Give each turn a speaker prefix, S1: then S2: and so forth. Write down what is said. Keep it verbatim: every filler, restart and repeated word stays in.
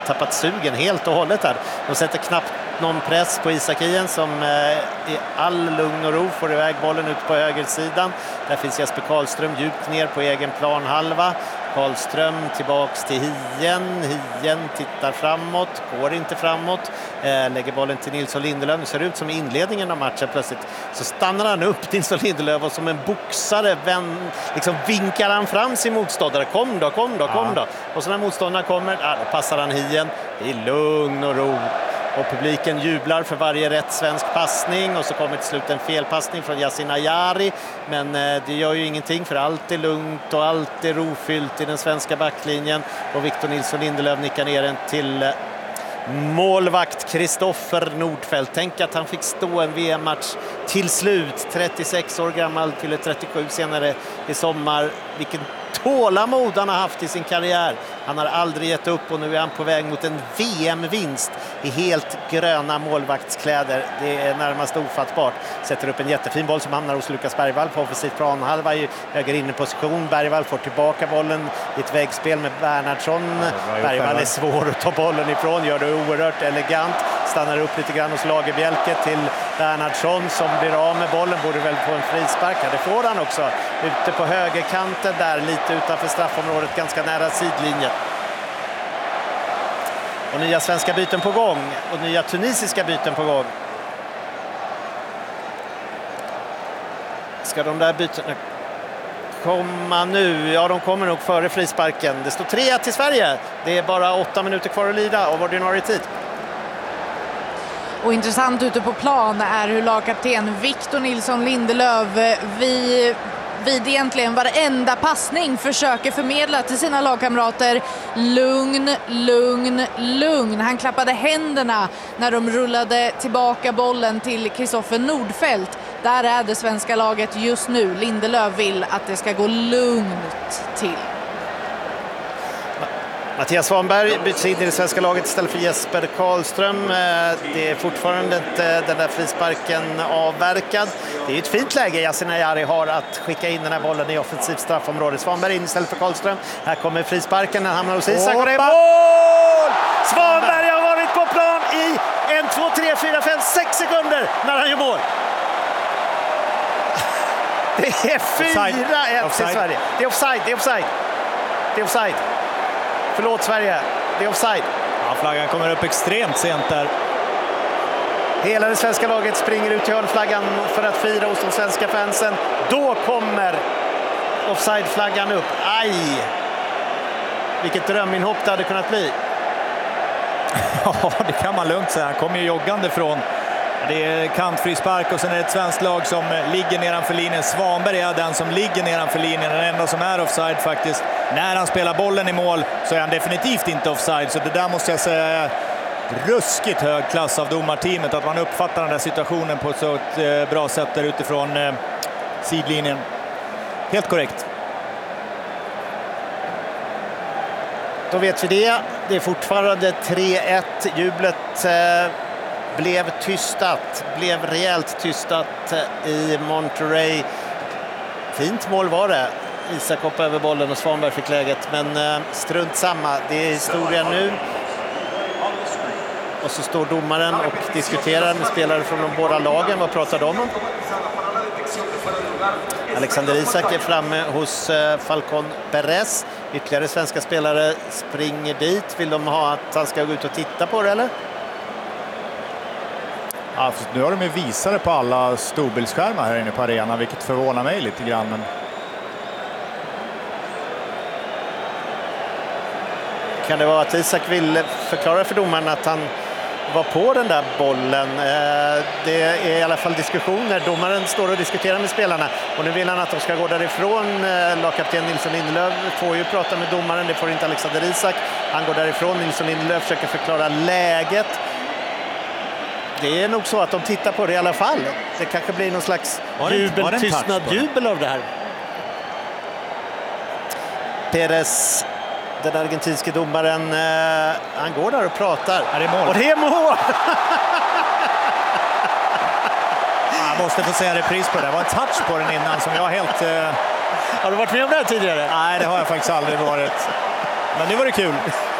S1: tappat sugen helt och hållet här. De sätter knappt någon press på Isak Hien som eh, i all lugn och ro får iväg bollen ut på högersidan. Där finns Jesper Karlström djupt ner på egen planhalva. Karlström tillbaks till Hien. Hien tittar framåt, går inte framåt. Eh, lägger bollen till Nilsson Lindelöf. Det ser ut som i inledningen av matchen plötsligt. Så stannar han upp, Nilsson Lindelöf, och som en boxare vän, liksom vinkar han fram sin motståndare. Kom då, kom då, kom då. Och så när motståndaren kommer, ah, då passar han Hien i lugn och ro. Och publiken jublar för varje rätt svensk passning, och så kommer till slut en felpassning från Yasin Ayari, men eh, det gör ju ingenting, för allt är lugnt och allt är rofyllt i den svenska backlinjen, och Victor Nilsson Lindelöf nickar ner den till eh, målvakt Kristoffer Nordfeldt. Tänk att han fick stå en V M-match till slut, trettiosex år gammal, till trettiosju senare i sommar. Vilken tålamod han har haft i sin karriär. Han har aldrig gett upp, och nu är han på väg mot en V M-vinst i helt gröna målvaktskläder. Det är närmast ofattbart. Sätter upp en jättefin boll som hamnar hos Lukas Bergvall på offensiv planhalva i höger inneposition. Bergvall får tillbaka bollen i ett väggspel med Bernhardsson. Ja, Bergvall är svår att ta bollen ifrån, gör det oerhört elegant. Stannar upp lite grann hos Lagerbjälke till Bernhardsson som blir av med bollen. Borde väl få en frispark. Ja, det får han också. Ute på högerkanten där, lite utanför straffområdet, ganska nära sidlinjen. Och nya svenska byten på gång. Och nya tunisiska byten på gång. Ska de där bytena komma nu? Ja, de kommer nog före frisparken. Det står tre ett till Sverige. Det är bara åtta minuter kvar att lida av ordinarie tid.
S2: Och intressant ute på plan är hur lagkapten Victor Nilsson Lindelöf vid, vid egentligen varenda passning försöker förmedla till sina lagkamrater: lugn, lugn, lugn. Han klappade händerna när de rullade tillbaka bollen till Kristoffer Nordfeldt. Där är det svenska laget just nu. Lindelöf vill att det ska gå lugnt till.
S1: Mattias Svanberg byts in i det svenska laget istället för Jesper Karlström. Det är fortfarande inte den där frisparken avverkad. Det är ett fint läge Yasin Ayari har att skicka in den här bollen i offensivt straffområde. Svanberg in istället för Karlström. Här kommer frisparken, den hamnar hos Isak. Och det är mål! Svanberg har varit på plan i en, två, tre, fyra, fem, sex sekunder när han gör mål. Det är fyra ett till Sverige. Det är offside, det är offside. Det är offside. Förlåt Sverige, det är offside.
S3: Ja, flaggan kommer upp extremt sent där.
S1: Hela det svenska laget springer ut till hörnflaggan för att fira hos de svenska fansen. Då kommer offside-flaggan upp. Aj! Vilket dröminhopp det hade kunnat bli.
S3: Ja, det kan man lugnt säga. Han kommer ju joggande från. Det är kantfrispark och sen är det ett svenskt lag som ligger nedanför linjen. Svanberg är den som ligger nedanför linjen. Den enda som är offside faktiskt. När han spelar bollen i mål så är han definitivt inte offside. Så det där måste jag säga är ruskigt hög klass av domarteamet. Att man uppfattar den där situationen på ett så ett bra sätt där utifrån eh, sidlinjen. Helt korrekt.
S1: Då vet vi det. Det är fortfarande tre ett. Jublet eh, blev tystat. Blev rejält tystat i Monterrey. Fint mål var det. Isak hoppade över bollen och Svanberg fick läget. Men eh, strunt samma. Det är historien nu. Och så står domaren och diskuterar med spelare från de båda lagen. Vad pratar de om? Alexander Isak är framme hos eh, Falcon Perez. Ytterligare svenska spelare springer dit. Vill de ha att han ska gå ut och titta på det, eller?
S4: Ja, nu har de ju visare på alla storbildsskärmar här inne på arenan, vilket förvånar mig lite grann. Men...
S1: Kan det vara att Isak vill förklara för domaren att han var på den där bollen? Det är i alla fall diskussioner. Domaren står och diskuterar med spelarna och nu vill han att de ska gå därifrån. Lagkapten Nilsson Lindelöf får ju prata med domaren, det får inte Alexander Isak. Han går därifrån, Nilsson Lindelöf försöker förklara läget. Det är nog så att de tittar på det i alla fall. Det kanske blir någon slags jubel, tystnad, jubel av det här. Perez, den argentinske domaren, eh, han går där och pratar.
S3: Är det mål?
S1: Och det är mål!
S3: Jag måste få säga repris på det. Det var en touch på den innan som jag helt... Eh...
S1: Har du varit med om det här tidigare?
S3: Nej, det har jag faktiskt aldrig varit. Men nu var det kul.